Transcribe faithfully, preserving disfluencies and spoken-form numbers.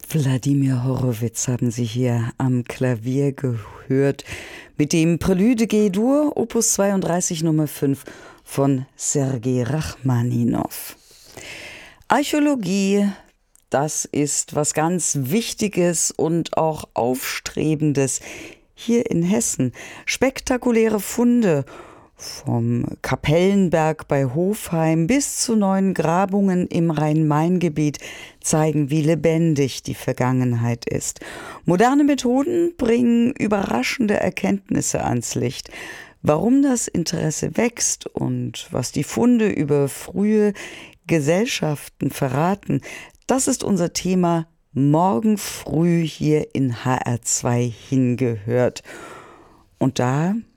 Wladimir Horowitz haben Sie hier am Klavier gehört mit dem Prälude G-Dur, Opus zweiunddreißig Nummer fünf von Sergei Rachmaninow. Archäologie, das ist was ganz Wichtiges und auch Aufstrebendes hier in Hessen. Spektakuläre Funde vom Kapellenberg bei Hofheim bis zu neuen Grabungen im Rhein-Main-Gebiet zeigen, wie lebendig die Vergangenheit ist. Moderne Methoden bringen überraschende Erkenntnisse ans Licht. Warum das Interesse wächst und was die Funde über frühe Gesellschaften verraten, das ist unser Thema morgen früh hier in H R zwei hingehört. Und da